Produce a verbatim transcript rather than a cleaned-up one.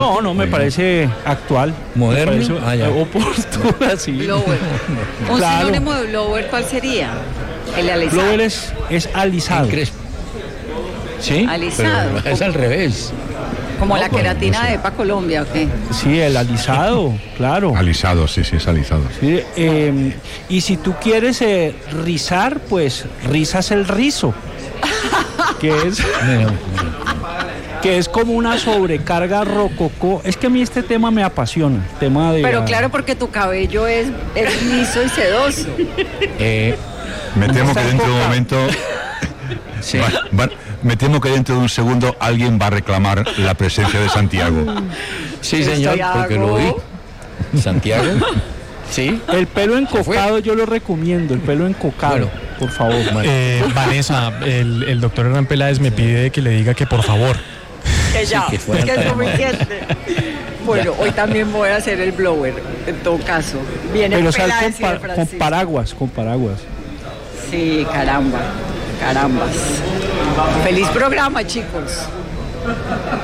No, no, me parece actual. ¿Moderno? Me parece Ah, ya. oportuna, sí. Blower. Un Claro. sinónimo de blower, ¿cuál sería? El alisado. Blower es, es alisado. Crespo. ¿Sí? Alisado. Pero es al revés. Como la No, pues, queratina no sé. de EPA Colombia, ¿o qué? Sí, el alisado, claro. Alisado, sí, sí, es alisado. Sí, eh, y si tú quieres eh, rizar, pues rizas el rizo. Que es, No, que es como una sobrecarga rococó. Es que a mí este tema me apasiona. el Tema de, Pero claro, porque tu cabello es, es liso y sedoso. eh, Me temo que Está dentro de un enfocado. momento. sí. va- va- me temo que dentro de un segundo alguien va a reclamar la presencia de Santiago. Sí, señor, porque lo vi. Santiago. Sí. El pelo encocado yo lo recomiendo, el pelo encocado, Bueno. por favor. Eh, Vanessa, el, el doctor Hernán Peláez me pide que le diga que por favor. Que ya, que fuera que es tan suficiente. Bueno, hoy también voy a hacer el blower, en todo caso. Viene Pero sal Peláez con, y de pa- con Francisco. paraguas, con paraguas. Sí, caramba, carambas. Feliz programa, chicos.